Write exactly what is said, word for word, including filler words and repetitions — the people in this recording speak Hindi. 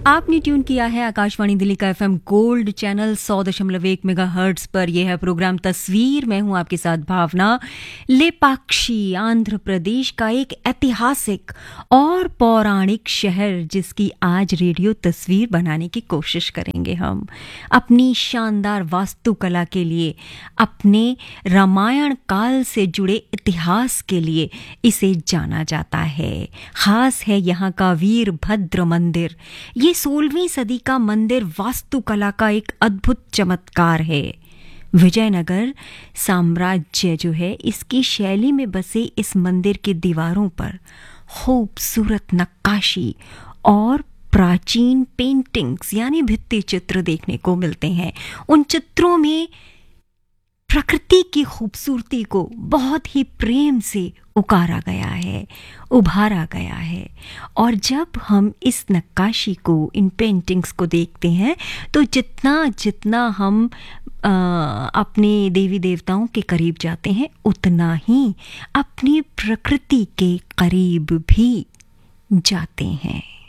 आपने ट्यून किया है आकाशवाणी दिल्ली का एफएम गोल्ड चैनल सौ दशमलव एक मेगा हर्ट्ज पर। यह है प्रोग्राम तस्वीर। मैं हूं आपके साथ भावना। लेपाक्षी आंध्र प्रदेश का एक ऐतिहासिक और पौराणिक शहर जिसकी आज रेडियो तस्वीर बनाने की कोशिश करेंगे हम। अपनी शानदार वास्तुकला के लिए, अपने रामायण काल से जुड़े इतिहास के लिए इसे जाना जाता है। खास है यहाँ का वीरभद्र मंदिर। ये सोलहवीं सदी का मंदिर वास्तुकला का एक अद्भुत चमत्कार है। विजयनगर साम्राज्य जो है, इसकी शैली में बसे इस मंदिर की दीवारों पर खूबसूरत नक्काशी और प्राचीन पेंटिंग्स यानी भित्ति चित्र देखने को मिलते हैं। उन चित्रों में प्रकृति की खूबसूरती को बहुत ही प्रेम से उकारा गया है, उभारा गया है। और जब हम इस नक्काशी को, इन पेंटिंग्स को देखते हैं तो जितना जितना हम आ, अपने देवी देवताओं के करीब जाते हैं, उतना ही अपनी प्रकृति के करीब भी जाते हैं।